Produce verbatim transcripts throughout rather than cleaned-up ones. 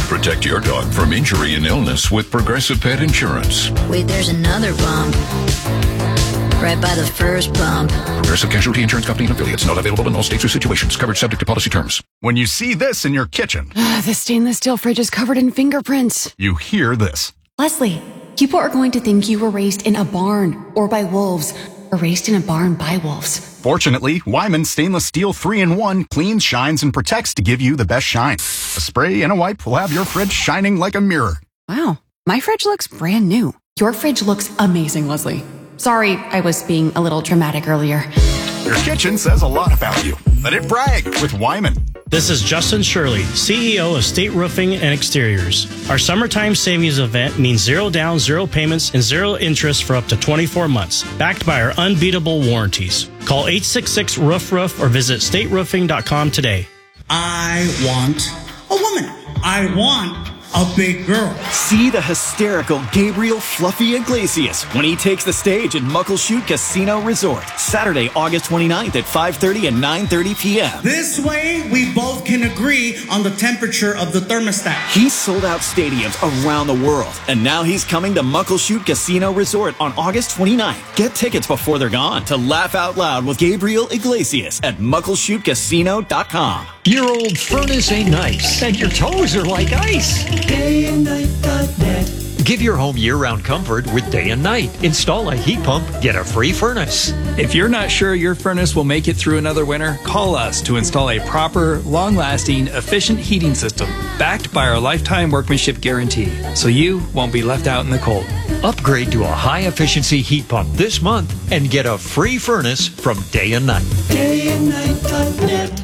Protect your dog from injury and illness with Progressive Pet Insurance. Wait, there's another bump. Right by the first bump. Progressive Casualty Insurance Company and affiliates. Not available in all states or situations. Covered subject to policy terms. When you see this in your kitchen, the stainless steel fridge is covered in fingerprints. You hear this. Leslie, people are going to think you were raised in a barn or by wolves, or raised in a barn by wolves. Fortunately, Wyman Stainless Steel three in one cleans, shines, and protects to give you the best shine. A spray and a wipe will have your fridge shining like a mirror. Wow, my fridge looks brand new. Your fridge looks amazing, Leslie. Sorry, I was being a little dramatic earlier. Your kitchen says a lot about you. Let it brag with Wyman. This is Justin Shirley, C E O of State Roofing and Exteriors. Our summertime savings event means zero down, zero payments, and zero interest for up to twenty-four months, backed by our unbeatable warranties. Call eight six six, roof roof or visit state roofing dot com today. I want a woman. I want a big girl. See the hysterical Gabriel Fluffy Iglesias when he takes the stage at Muckleshoot Casino Resort. Saturday, August twenty-ninth at five thirty and nine thirty p.m. This way, we both can agree on the temperature of the thermostat. He's sold out stadiums around the world, and now he's coming to Muckleshoot Casino Resort on August twenty-ninth. Get tickets before they're gone to laugh out loud with Gabriel Iglesias at muckleshoot casino dot com. Your old furnace ain't nice, and your toes are like ice. day and night dot net. Give your home year-round comfort with Day and Night. Install a heat pump, get a free furnace. If you're not sure your furnace will make it through another winter, call us to install a proper, long-lasting, efficient heating system backed by our lifetime workmanship guarantee, so you won't be left out in the cold. Upgrade to a high-efficiency heat pump this month and get a free furnace from Day and Night. day and night dot net.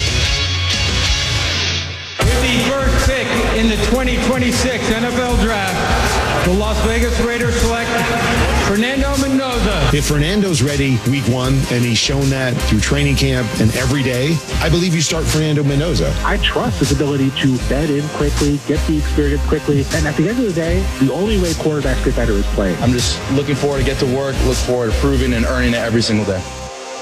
In the twenty twenty-six N F L Draft, the Las Vegas Raiders select Fernando Mendoza. If Fernando's ready week one, and he's shown that through training camp and every day, I believe you start Fernando Mendoza. I trust his ability to bed in quickly, get the experience quickly, and at the end of the day, the only way quarterbacks get better is playing. I'm just looking forward to get to work, look forward to proving and earning it every single day.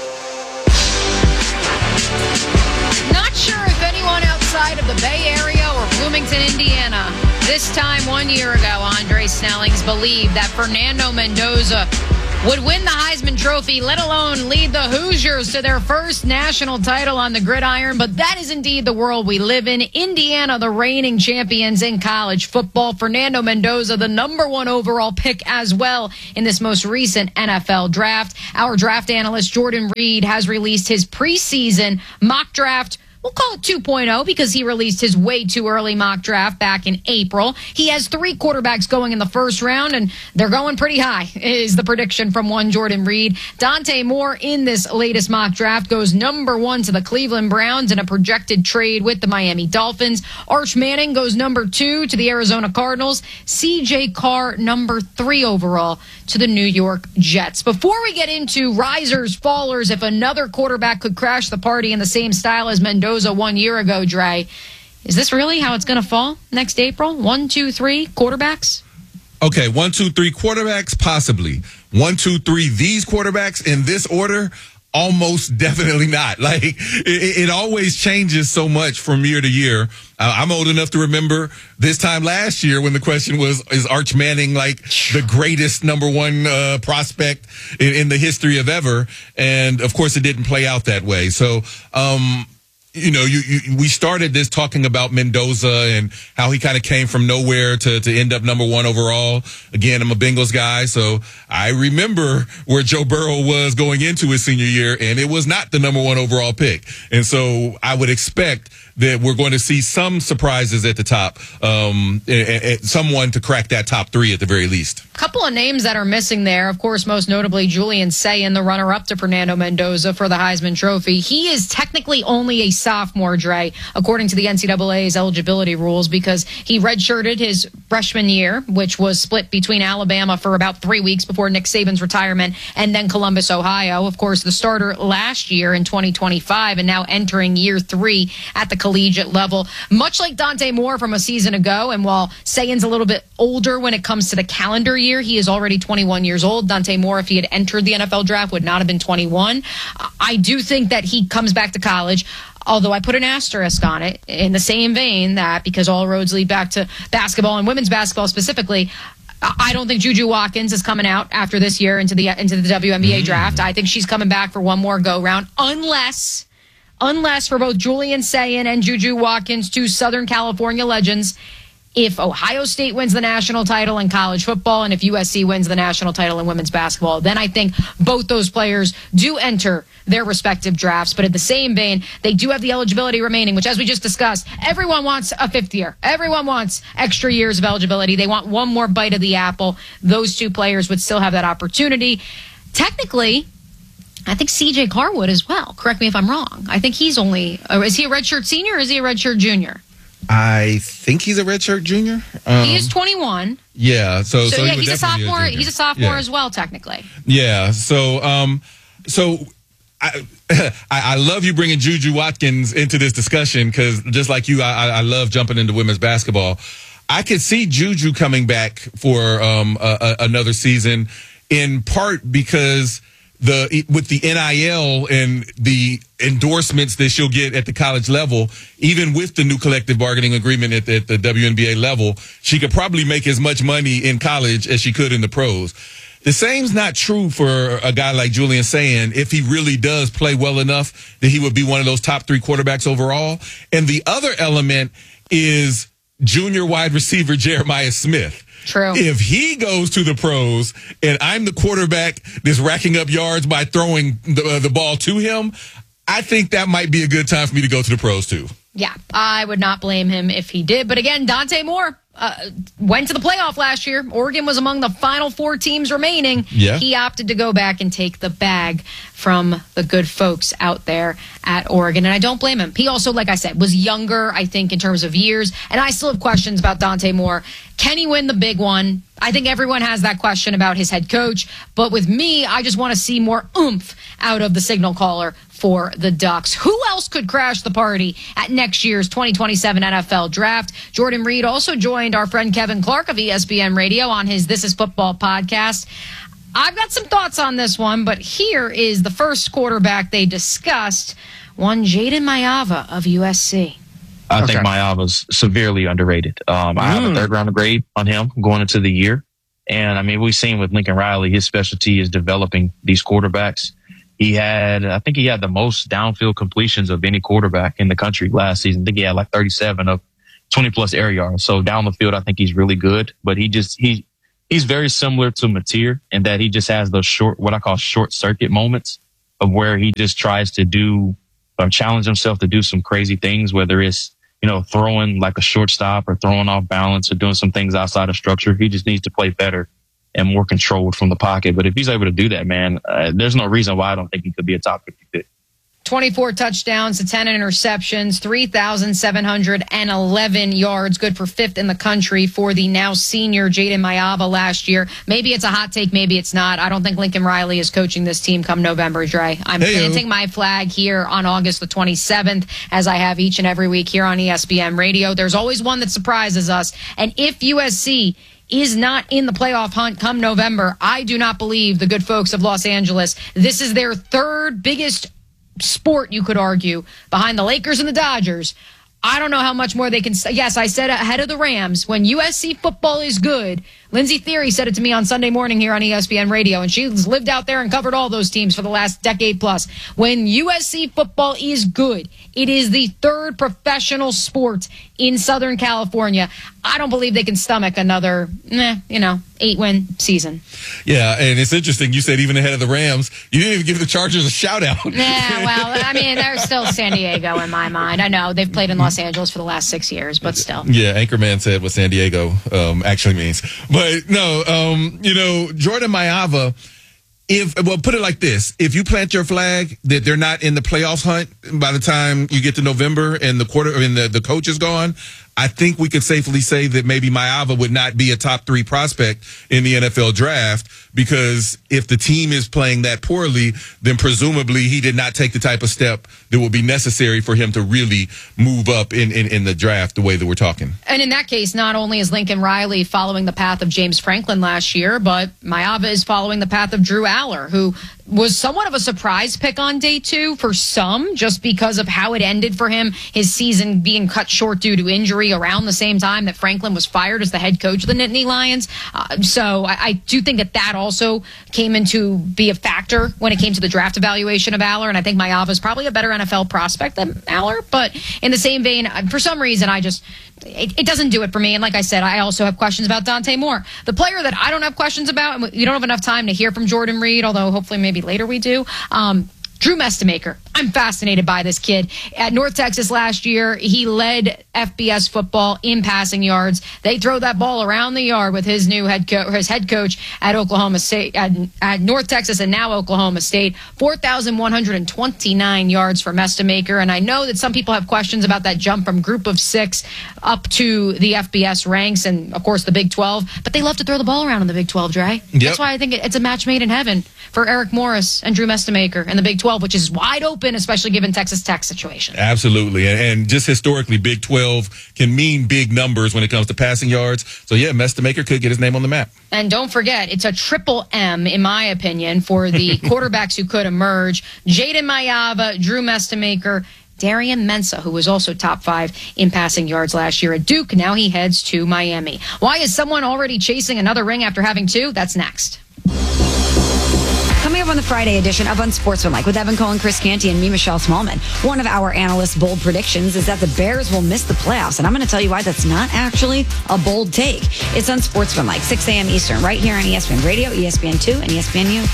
Not sure if anyone outside of the Bay Area or Bloomington, Indiana, this time one year ago, Andre Snellings believed that Fernando Mendoza would win the Heisman Trophy, let alone lead the Hoosiers to their first national title on the gridiron. But that is indeed the world we live in. Indiana, the reigning champions in college football. Fernando Mendoza, the number one overall pick as well in this most recent N F L draft. Our draft analyst, Jordan Reed, has released his preseason mock draft. We'll call it two point oh because he released his way too early mock draft back in April. He has three quarterbacks going in the first round, and they're going pretty high, is the prediction from one Jordan Reed. Dante Moore in this latest mock draft goes number one to the Cleveland Browns in a projected trade with the Miami Dolphins. Arch Manning goes number two to the Arizona Cardinals. C J Carr number three overall to the New York Jets. Before we get into risers, fallers, if another quarterback could crash the party in the same style as Mendoza one year ago, Dre, is this really how it's going to fall next April? One, two, three quarterbacks? Okay, one, two, three quarterbacks, possibly. One, two, three, these quarterbacks in this order, almost definitely not. Like, it, it always changes so much from year to year. Uh, I'm old enough to remember this time last year when the question was, is Arch Manning like the greatest number one uh, prospect in, in the history of ever? And, of course, it didn't play out that way. So, um, you know, you, you, we started this talking about Mendoza and how he kind of came from nowhere to, to end up number one overall. Again, I'm a Bengals guy, so I remember where Joe Burrow was going into his senior year, and it was not the number one overall pick. And so I would expect that we're going to see some surprises at the top, um, and, and someone to crack that top three at the very least. A couple of names that are missing there, of course, most notably Julian Sayin, the runner-up to Fernando Mendoza for the Heisman Trophy. He is technically only a sophomore, Dre, according to the N C double A's eligibility rules, because he redshirted his freshman year, which was split between Alabama for about three weeks before Nick Saban's retirement, and then Columbus, Ohio. Of course, the starter last year in twenty twenty-five, and now entering year three at the collegiate level. Much like Dante Moore from a season ago, and while Sayin's a little bit older when it comes to the calendar year, he is already twenty-one years old. Dante Moore, if he had entered the N F L draft, would not have been twenty-one. I do think that he comes back to college. although I put an asterisk on it in the same vein that because all roads lead back to basketball and women's basketball specifically, I don't think Juju Watkins is coming out after this year into the into the W N B A mm. draft. I think she's coming back for one more go-round, unless, unless for both Julian Sayin and Juju Watkins, two Southern California legends, if Ohio State wins the national title in college football and if U S C wins the national title in women's basketball, then I think both those players do enter their respective drafts. But in the same vein, they do have the eligibility remaining, which, as we just discussed, everyone wants a fifth year. Everyone wants extra years of eligibility. They want one more bite of the apple. Those two players would still have that opportunity. Technically, I think C J Carwood as well. Correct me if I'm wrong. I think he's only, or is he a redshirt senior or is he a redshirt junior? I think he's a redshirt junior. Um, he is twenty-one. Yeah, so so, so yeah, he he's a sophomore. A he's a sophomore yeah. as well, technically. Yeah. So, um, so I, I I love you bringing Juju Watkins into this discussion because just like you, I, I love jumping into women's basketball. I could see Juju coming back for um a, a, another season, in part because the with the N I L and the endorsements that she'll get at the college level, even with the new collective bargaining agreement at the, at the W N B A level, she could probably make as much money in college as she could in the pros. The same's not true for a guy like Julian Sayin if he really does play well enough that he would be one of those top three quarterbacks overall. And the other element is junior wide receiver Jeremiah Smith. True. If he goes to the pros and I'm the quarterback that's racking up yards by throwing the, uh, the ball to him, I think that might be a good time for me to go to the pros too. Yeah, I would not blame him if he did. But again, Dante Moore uh, went to the playoff last year. Oregon was among the final four teams remaining. Yeah. He opted to go back and take the bag from the good folks out there at Oregon. And I don't blame him. He also, like I said, was younger, I think, in terms of years. And I still have questions about Dante Moore. Can he win the big one? I think everyone has that question about his head coach. But with me, I just want to see more oomph out of the signal caller for the Ducks. Who else could crash the party at next year's twenty twenty-seven N F L Draft? Jordan Reed also joined our friend Kevin Clark of E S P N Radio on his This Is Football podcast. I've got some thoughts on this one, but here is the first quarterback they discussed, one Jayden Maiava of U S C. I Okay. think Maiava's severely underrated. Um, I have a third round grade on him going into the year. And I mean, we've seen with Lincoln Riley, his specialty is developing these quarterbacks. He had, I think he had the most downfield completions of any quarterback in the country last season. I think he had like thirty-seven of twenty plus air yards. So down the field, I think he's really good, but he just, he, he's very similar to Mateer in that he just has those short, what I call short circuit moments of where he just tries to do or challenge himself to do some crazy things, whether it's, you know, throwing like a shortstop or throwing off balance or doing some things outside of structure. He just needs to play better and more controlled from the pocket. But if he's able to do that, man, uh, there's no reason why I don't think he could be a top fifty pick. twenty-four touchdowns to ten interceptions, three thousand seven hundred eleven yards, good for fifth in the country for the now senior Jayden Maiava last year. Maybe it's a hot take, maybe it's not. I don't think Lincoln Riley is coaching this team come November, Dre. I'm Hey-o. planting my flag here on August the twenty-seventh, as I have each and every week here on E S P N Radio. There's always one that surprises us, and if U S C is not in the playoff hunt come November, I do not believe the good folks of Los Angeles. This is their third biggest sport, you could argue, behind the Lakers and the Dodgers. I don't know how much more they can say. Yes, I said ahead of the Rams, when U S C football is good, Lindsey Theory said it to me on Sunday morning here on E S P N Radio, and she's lived out there and covered all those teams for the last decade plus. When U S C football is good, it is the third professional sport in Southern California. I don't believe they can stomach another, eh, you know, eight-win season. Yeah, and it's interesting. You said even ahead of the Rams, you didn't even give the Chargers a shout-out. Yeah, well, I mean, they're still San Diego in my mind. I know they've played in Los Angeles for the last six years, but still. Yeah, Anchorman said what San Diego um, actually means. But no, um, you know, Jordan Maiava, if, well, put it like this. If you plant your flag that they're not in the playoff hunt by the time you get to November and the quarter and the, the coach is gone, I think we could safely say that maybe Maiava would not be a top three prospect in the N F L draft, because if the team is playing that poorly, then presumably he did not take the type of step that will be necessary for him to really move up in, in, in the draft the way that we're talking. And in that case, not only is Lincoln Riley following the path of James Franklin last year, but Maiava is following the path of Drew Aller, who was somewhat of a surprise pick on day two for some, just because of how it ended for him, his season being cut short due to injury around the same time that Franklin was fired as the head coach of the Nittany Lions. Uh, so I, I do think that that also came into be a factor when it came to the draft evaluation of Aller, and I think Maiava is probably a better N F L prospect than Aller, but in the same vein, for some reason, I just, it, it doesn't do it for me. And like I said, I also have questions about Dante Moore. The player that I don't have questions about, and we don't have enough time to hear from Jordan Reed, although hopefully maybe later we do, um, Drew Mestemaker. I'm fascinated by this kid. At North Texas last year, he led F B S football in passing yards. They throw that ball around the yard with his new head coach, his head coach at Oklahoma State, at, at North Texas and now Oklahoma State. four thousand one hundred twenty-nine yards for Mestemaker. And I know that some people have questions about that jump from group of six up to the F B S ranks and, of course, the Big twelve. But they love to throw the ball around in the Big twelve, Dre. Yep. That's why I think it's a match made in heaven for Eric Morris and Drew Mestemaker in the Big twelve, which is wide open, especially given Texas Tech's situation. Absolutely. And, and just historically, Big twelve can mean big numbers when it comes to passing yards. So, yeah, Mestemaker could get his name on the map. And don't forget, it's a triple M, in my opinion, for the quarterbacks who could emerge. Jaden Maiava, Drew Mestemaker, Darian Mensah, who was also top five in passing yards last year at Duke. Now he heads to Miami. Why is someone already chasing another ring after having two? That's next. Coming up on the Friday edition of Unsportsmanlike with Evan Cohen, Chris Canty, and me, Michelle Smallman. One of our analysts' bold predictions is that the Bears will miss the playoffs. And I'm going to tell you why that's not actually a bold take. It's Unsportsmanlike, six a.m. Eastern, right here on E S P N Radio, E S P N two, and E S P N U.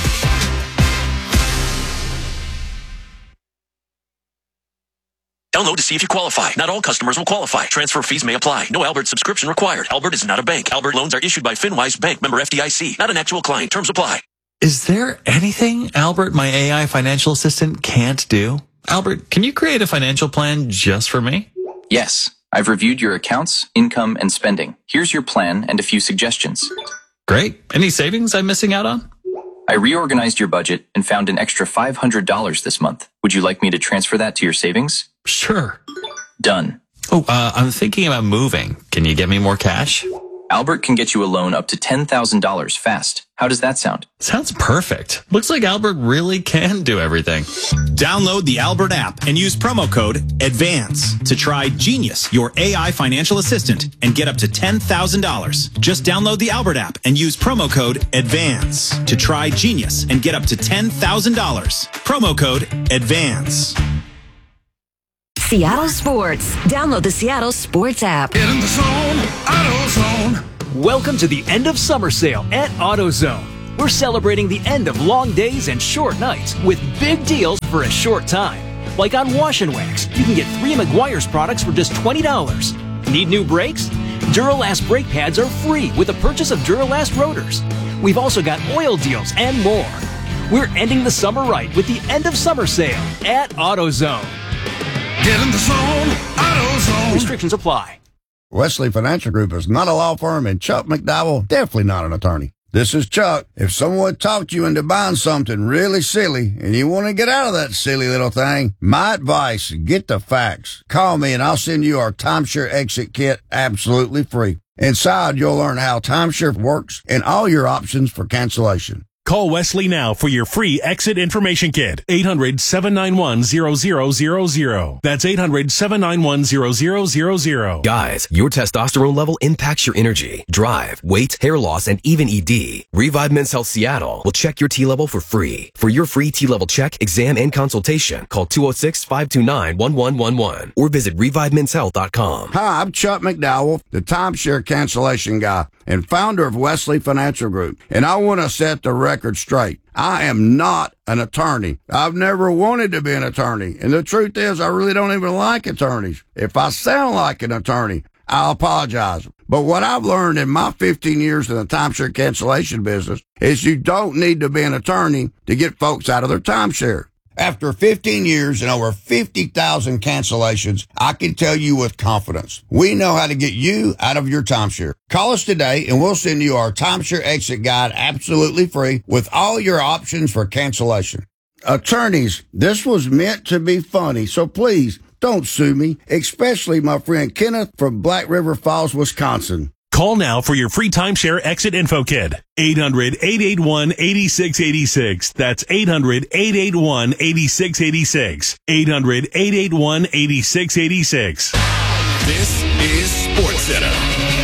Download to see if you qualify. Not all customers will qualify. Transfer fees may apply. No Albert subscription required. Albert is not a bank. Albert loans are issued by FinWise Bank, member F D I C. Not an actual client. Terms apply. Is there anything Albert, my A I financial assistant, can't do? Albert, can you create a financial plan just for me? Yes. I've reviewed your accounts, income, and spending. Here's your plan and a few suggestions. Great. Any savings I'm missing out on? I reorganized your budget and found an extra five hundred dollars this month. Would you like me to transfer that to your savings? Sure. Done. Oh, uh, I'm thinking about moving. Can you get me more cash? Albert can get you a loan up to ten thousand dollars fast. How does that sound? Sounds perfect. Looks like Albert really can do everything. Download the Albert app and use promo code ADVANCE to try Genius, your A I financial assistant, and get up to ten thousand dollars. Just download the Albert app and use promo code ADVANCE to try Genius and get up to ten thousand dollars. Promo code ADVANCE. Seattle Sports. Download the Seattle Sports app. Get in the zone, AutoZone. Welcome to the end of summer sale at AutoZone. We're celebrating the end of long days and short nights with big deals for a short time. Like on Wash and Wax, you can get three Meguiar's products for just twenty dollars. Need new brakes? Duralast brake pads are free with the purchase of Duralast rotors. We've also got oil deals and more. We're ending the summer right with the end of summer sale at AutoZone. Get in the zone, AutoZone. Restrictions apply. Wesley Financial Group is not a law firm, and Chuck McDowell definitely not an attorney. This is Chuck. If someone talked you into buying something really silly and you want to get out of that silly little thing, my advice, get the facts. Call me and I'll send you our timeshare exit kit absolutely free. Inside, you'll learn how timeshare works and all your options for cancellation. Call Wesley now for your free exit information kit. eight hundred, seven nine one, zero zero zero zero. That's eight hundred, seven nine one, zero zero zero zero. Guys, your testosterone level impacts your energy, drive, weight, hair loss, and even E D. Revive Men's Health Seattle will check your T-level for free. For your free T-level check, exam, and consultation, call two oh six, five two nine, one one one one or visit revive men's health dot com. Hi, I'm Chuck McDowell, the timeshare cancellation guy and founder of Wesley Financial Group, and I want to set the record straight. I am not an attorney. I've never wanted to be an attorney, and the truth is I really don't even like attorneys. If I sound like an attorney, I'll apologize. But what I've learned in my fifteen years in the timeshare cancellation business is you don't need to be an attorney to get folks out of their timeshare. After fifteen years and over fifty thousand cancellations, I can tell you with confidence, we know how to get you out of your timeshare. Call us today and we'll send you our timeshare exit guide absolutely free with all your options for cancellation. Attorneys, this was meant to be funny, so please don't sue me, especially my friend Kenneth from Black River Falls, Wisconsin. Call now for your free timeshare exit info kit. eight hundred, eight eight one, eight six eight six. That's eight hundred, eight eight one, eight six eight six. eight hundred, eight eight one, eight six eight six. This is SportsCenter.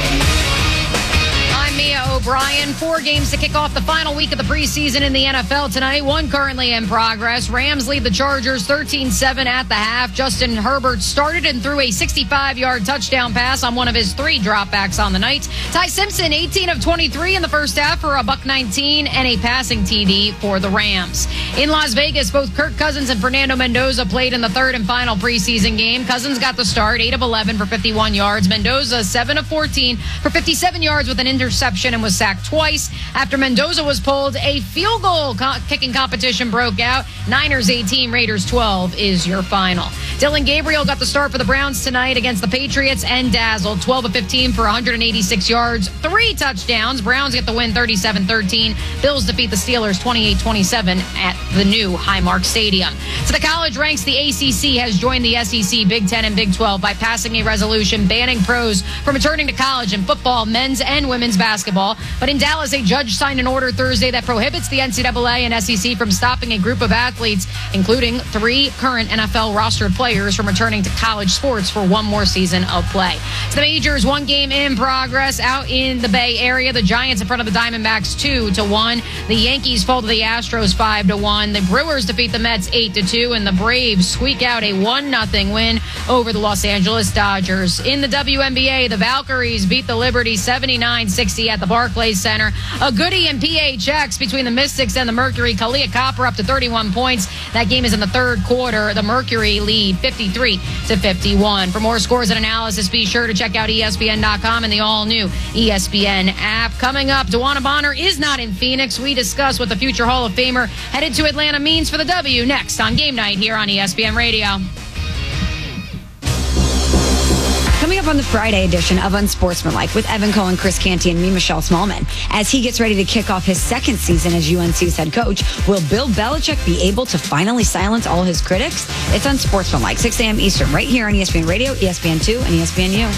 I'm Mia O'Brien. Four games to kick off the final week of the preseason in the N F L tonight. One currently in progress. Rams lead the Chargers thirteen seven at the half. Justin Herbert started and threw a sixty-five-yard touchdown pass on one of his three dropbacks on the night. Ty Simpson, eighteen of twenty-three in the first half for a buck nineteen and a passing T D for the Rams. In Las Vegas, both Kirk Cousins and Fernando Mendoza played in the third and final preseason game. Cousins got the start, eight of eleven for fifty-one yards. Mendoza, seven of fourteen for fifty-seven yards with an interception and was sacked twice. After Mendoza was pulled, a field goal co- kicking competition broke out. Niners eighteen, Raiders twelve is your final. Dylan Gabriel got the start for the Browns tonight against the Patriots and dazzled. twelve of fifteen for one hundred eighty-six yards, three touchdowns. Browns get the win thirty-seven thirteen. Bills defeat the Steelers twenty-eight twenty-seven at the new Highmark Stadium. So the college ranks, the A C C has joined the S E C, Big Ten, and Big twelve by passing a resolution banning pros from returning to college in football, men's and women's basketball. But in Dallas, a judge signed an order Thursday that prohibits the N C double A and S E C from stopping a group of athletes, including three current N F L rostered players, from returning to college sports for one more season of play. So the majors, one game in progress out in the Bay Area. The Giants in front of the Diamondbacks two to one. The Yankees fall to the Astros five to one. The Brewers defeat the Mets eight to two, and the Braves squeak out a one nothing win over the Los Angeles Dodgers. In the W N B A, the Valkyries beat the Liberty seventy-nine sixty at the Barclays Center. A goodie in P H X between the Mystics and the Mercury. Kalia Copper up to thirty-one points. That game is in the third quarter. The Mercury lead fifty-three to fifty-one. For more scores and analysis, be sure to check out E S P N dot com and the all-new E S P N app. Coming up, DeWanna Bonner is not in Phoenix. We discuss what the future Hall of Famer headed to Atlanta means for the W next on Game Night here on E S P N Radio. Coming up on the Friday edition of Unsportsmanlike with Evan Cohen, Chris Canty, and me, Michelle Smallman. As he gets ready to kick off his second season as U N C's head coach, will Bill Belichick be able to finally silence all his critics? It's Unsportsmanlike, six a.m. Eastern, right here on E S P N Radio, E S P N two, and E S P N U.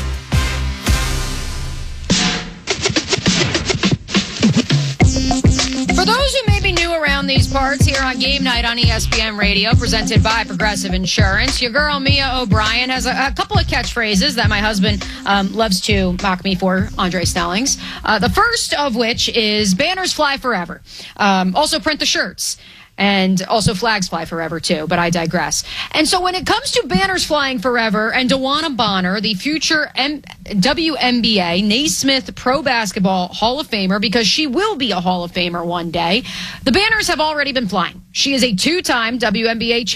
For those who may be new around these parts, here on Game Night on E S P N Radio, presented by Progressive Insurance, your girl Mia O'Brien has a, a couple of catchphrases that my husband um, loves to mock me for, Andre Snellings. Uh, the first of which is banners fly forever. Um, also print the shirts. And also flags fly forever, too, but I digress. And so when it comes to banners flying forever and DeWanna Bonner, the future M- W N B A Naismith Pro Basketball Hall of Famer, because she will be a Hall of Famer one day, the banners have already been flying. She is a two-time W N B A champion.